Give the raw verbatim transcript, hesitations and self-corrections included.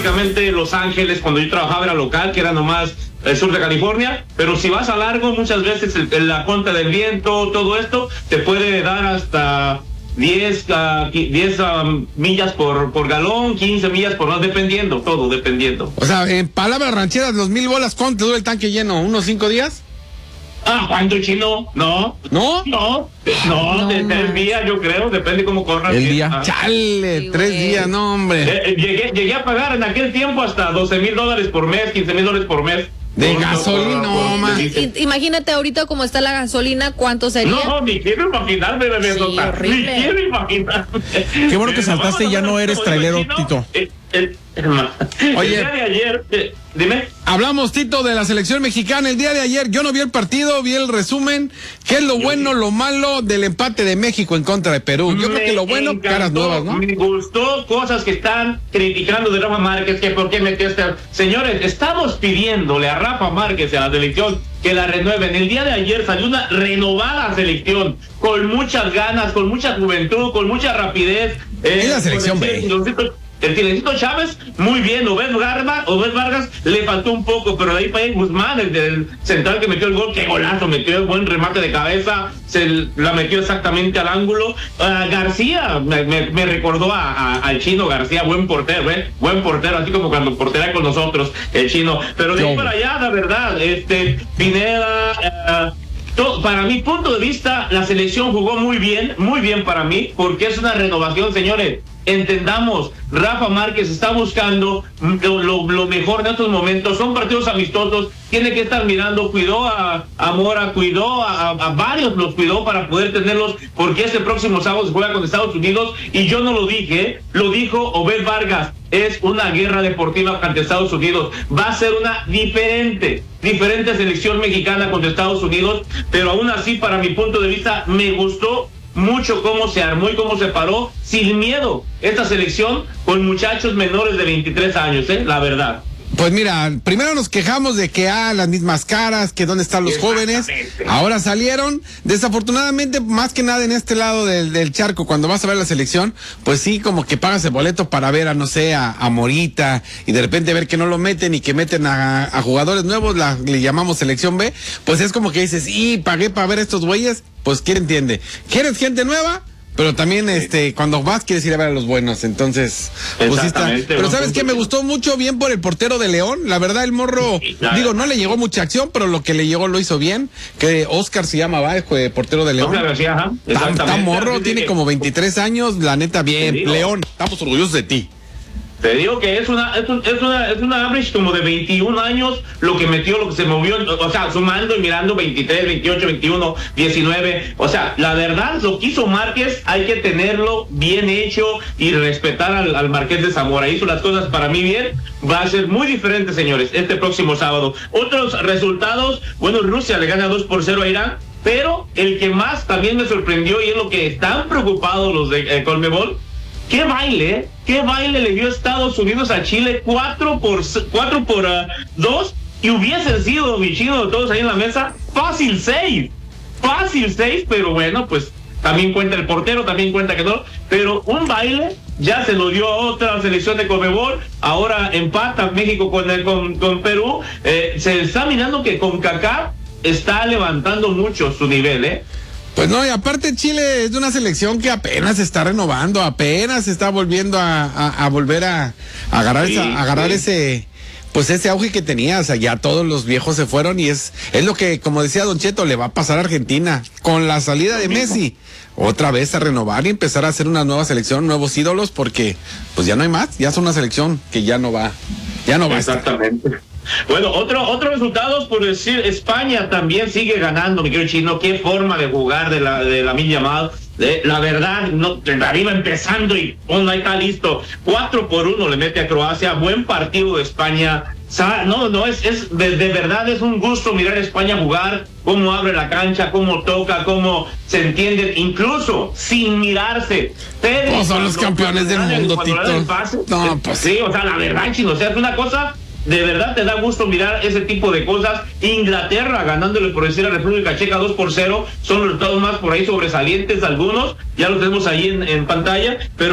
prácticamente Los Ángeles, cuando yo trabajaba era local, que era nomás el sur de California, pero si vas a largo, muchas veces el, el, la contra del viento, todo esto, te puede dar hasta diez, uh, diez uh, millas por, por galón, quince millas por hora, dependiendo, todo dependiendo. O sea, en palabras rancheras, los mil bolas, ¿cuánto te dura el tanque lleno? ¿Unos cinco días? Ah, ¿cuánto, Chino? No. ¿No? No. No, no de no, tres días, yo creo, depende cómo corra el día. Ah. Chale, sí, tres wey. días, no, hombre. Eh, eh, llegué, llegué a pagar en aquel tiempo hasta doce mil dólares por mes, quince mil dólares por mes. De por, gasolina, no, man. Imagínate ahorita cómo está la gasolina, ¿cuánto sería? No, ni quiero imaginarme, bebé, sí, ni quiero imaginarme. Qué bueno que saltaste y ya no eres trailero, Tito. El, el, el, Oye, el día de ayer, eh, dime. Hablamos, Tito, de la selección mexicana. El día de ayer yo no vi el partido, vi el resumen. ¿Qué es lo bueno, lo malo del empate de México en contra de Perú? Yo me creo que lo bueno, encantó, caras nuevas, ¿no? Me gustó cosas que están criticando de Rafa Márquez, que por qué metió este... Señores, estamos pidiéndole a Rafa Márquez y a la selección que la renueven. El día de ayer salió una renovada selección, con muchas ganas, con mucha juventud, con mucha rapidez. Eh, es la selección B. El Tinecito Chávez, muy bien. Obed Vargas, Obed Vargas le faltó un poco, pero de ahí para ahí Guzmán, el del central que metió el gol, qué golazo, metió el buen remate de cabeza, se la metió exactamente al ángulo. Uh, García, me, me, me recordó a, a, al Chino García, buen portero, ¿eh? Buen portero, así como cuando portera con nosotros, el Chino. Pero de ahí para allá, la verdad, este, Pineda... Uh, Todo, para mi punto de vista, la selección jugó muy bien, muy bien para mí, porque es una renovación, señores. Entendamos, Rafa Márquez está buscando lo, lo, lo mejor en estos momentos. Son partidos amistosos, tiene que estar mirando. Cuidó a, a Mora, cuidó a, a varios, los cuidó para poder tenerlos, porque este próximo sábado se juega con Estados Unidos. Y yo no lo dije, lo dijo Obed Vargas. Es una guerra deportiva contra Estados Unidos. Va a ser una diferente, diferente selección mexicana contra Estados Unidos, pero aún así, para mi punto de vista, me gustó mucho cómo se armó y cómo se paró sin miedo esta selección con muchachos menores de veintitrés años, ¿eh? La verdad. Pues mira, primero nos quejamos de que ah, las mismas caras, que dónde están los jóvenes, ahora salieron. Desafortunadamente, más que nada en este lado del, del charco, cuando vas a ver la selección, pues sí, como que pagas el boleto para ver a, no sé, a, a Morita, y de repente ver que no lo meten y que meten a, a jugadores nuevos, la, le llamamos selección B, pues es como que dices, y pagué para ver a estos güeyes, pues ¿quién entiende? ¿Quieres gente nueva? Pero también, este, cuando vas quieres ir a ver a los buenos, entonces, pues sí está. Pero ¿sabes qué? Me gustó mucho bien por el portero de León, la verdad el morro, sí, claro. Digo, no le llegó mucha acción, pero lo que le llegó lo hizo bien, que Oscar se llama, va, el portero de León. Oscar, sí, ajá. Está morro, tiene como veintitrés años, la neta, bien. León, estamos orgullosos de ti. Te digo que es una, es, un, es una, es una average como de veintiún años, lo que metió, lo que se movió, o sea, sumando y mirando veintitrés, veintiocho, veintiuno, diecinueve, o sea, la verdad, lo que hizo Márquez, hay que tenerlo bien hecho y respetar al, al Marqués de Zamora, hizo las cosas para mí bien, va a ser muy diferente, señores, este próximo sábado. Otros resultados, bueno, Rusia le gana dos por cero a Irán, pero el que más también me sorprendió y es lo que están preocupados los de eh, Conmebol, qué baile, qué baile le dio Estados Unidos a Chile, cuatro por dos, y hubiesen sido, mi Chino, todos ahí en la mesa, fácil seis, fácil seis, pero bueno, pues también cuenta el portero, también cuenta que no, pero un baile ya se lo dio a otra selección de Conmebol, ahora empata México con, el, con, con Perú, eh, se está mirando que CONCACAF está levantando mucho su nivel, ¿eh? Pues no, y aparte Chile es de una selección que apenas se está renovando, apenas se está volviendo a, a, a volver a, a agarrar, sí, esa, a agarrar sí. ese, pues ese auge que tenía, o sea, ya todos los viejos se fueron y es, es lo que, como decía Don Cheto, le va a pasar a Argentina, con la salida de Messi, otra vez a renovar y empezar a hacer una nueva selección, nuevos ídolos, porque pues ya no hay más, ya es una selección que ya no va, ya no va. Exactamente. Bueno, otro, otros resultados, por decir, España también sigue ganando, mi querido Chino, qué forma de jugar de la de la Milla Mal, de, la verdad, no, arriba empezando y uno ahí está listo, cuatro por uno le mete a Croacia, buen partido de España, no, no, es, es de, de verdad es un gusto mirar a España jugar, cómo abre la cancha, cómo toca, cómo se entienden, incluso sin mirarse. Pedri, oh, son los campeones del mundo, Tito. Pase, no, pues sí, o sea, la verdad, Chino, o sea, es una cosa... De verdad te da gusto mirar ese tipo de cosas. Inglaterra ganándole, por decir, a República Checa dos por cero. Son los resultados más por ahí sobresalientes algunos. Ya los tenemos ahí en, en pantalla. Pero